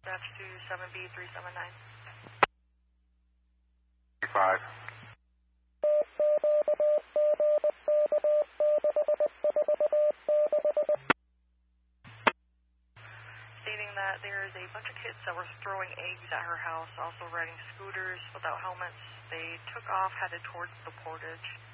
That's 27B379. 5. Stating that there is a bunch of kids that were throwing eggs at her house, also riding scooters without helmets. They took off, headed towards the Portage.